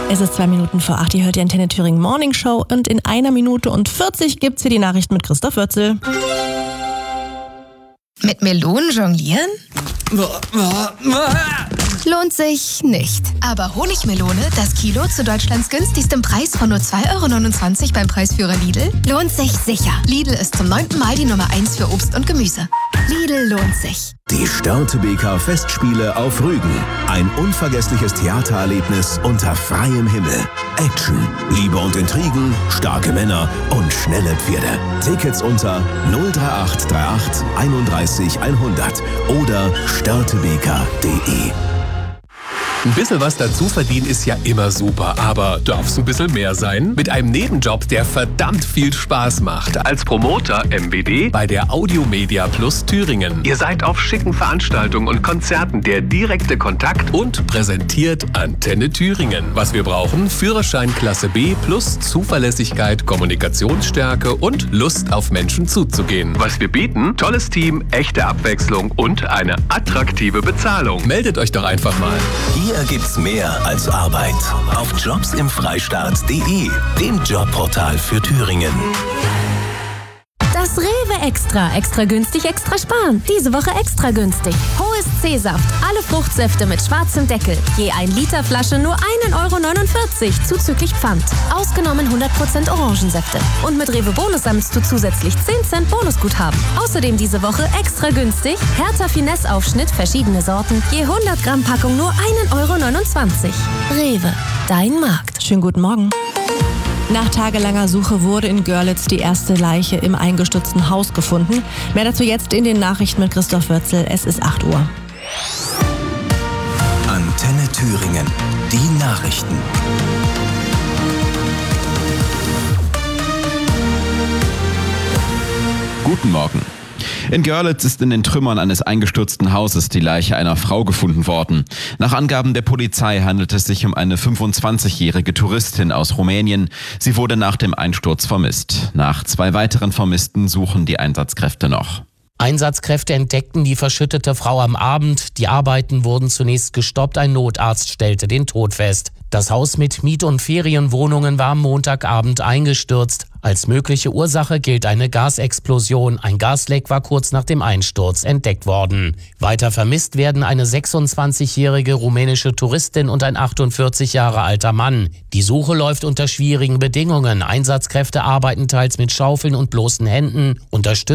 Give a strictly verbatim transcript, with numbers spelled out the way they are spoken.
Es ist zwei Minuten vor acht, ihr hört die Antenne Thüringen Morning Show und in einer Minute und vierzig gibt's hier die Nachrichten mit Christoph Wörzel. Mit Melonen jonglieren? Lohnt sich nicht. Aber Honigmelone, das Kilo zu Deutschlands günstigstem Preis von nur zwei Euro neunundzwanzig beim Preisführer Lidl, lohnt sich sicher. Lidl ist zum neunten Mal die Nummer eins für Obst und Gemüse. Lidl lohnt sich. Die Störtebeker Festspiele auf Rügen. Ein unvergessliches Theatererlebnis unter freiem Himmel. Action, Liebe und Intrigen, starke Männer und schnelle Pferde. Tickets unter null drei acht drei acht einunddreißig hundert oder störtebeker punkt de. Ein bisschen was dazu verdienen ist ja immer super, aber darf es ein bisschen mehr sein? Mit einem Nebenjob, der verdammt viel Spaß macht. Als Promoter M B D bei der Audiomedia Plus Thüringen. Ihr seid auf schicken Veranstaltungen und Konzerten der direkte Kontakt und präsentiert Antenne Thüringen. Was wir brauchen? Führerschein Klasse B plus Zuverlässigkeit, Kommunikationsstärke und Lust auf Menschen zuzugehen. Was wir bieten? Tolles Team, echte Abwechslung und eine attraktive Bezahlung. Meldet euch doch einfach mal. Hier gibt's mehr als Arbeit. Auf jobs im freistaat punkt de, dem Jobportal für Thüringen. Das Rewe Extra. Extra günstig, extra sparen. Diese Woche extra günstig. Hohes C-Saft. Alle Fruchtsäfte mit schwarzem Deckel. Je ein Liter Flasche nur ein Euro neunundvierzig zuzüglich Pfand. Ausgenommen hundert Prozent Orangensäfte. Und mit Rewe Bonus sammelst du zusätzlich zehn Cent Bonusguthaben. Außerdem diese Woche extra günstig. Hertha Finesse Aufschnitt, verschiedene Sorten. Je hundert Gramm Packung nur ein Euro neunundzwanzig. Rewe. Dein Markt. Schönen guten Morgen. Nach tagelanger Suche wurde in Görlitz die erste Leiche im eingestürzten Haus gefunden. Mehr dazu jetzt in den Nachrichten mit Christoph Wörzel. Es ist acht Uhr. Antenne Thüringen. Die Nachrichten. Guten Morgen. In Görlitz ist in den Trümmern eines eingestürzten Hauses die Leiche einer Frau gefunden worden. Nach Angaben der Polizei handelt es sich um eine fünfundzwanzigjährige Touristin aus Rumänien. Sie wurde nach dem Einsturz vermisst. Nach zwei weiteren Vermissten suchen die Einsatzkräfte noch. Einsatzkräfte entdeckten die verschüttete Frau am Abend. Die Arbeiten wurden zunächst gestoppt. Ein Notarzt stellte den Tod fest. Das Haus mit Miet- und Ferienwohnungen war am Montagabend eingestürzt. Als mögliche Ursache gilt eine Gasexplosion. Ein Gasleck war kurz nach dem Einsturz entdeckt worden. Weiter vermisst werden eine sechsundzwanzigjährige rumänische Touristin und ein achtundvierzig Jahre alter Mann. Die Suche läuft unter schwierigen Bedingungen. Einsatzkräfte arbeiten teils mit Schaufeln und bloßen Händen, unterstützt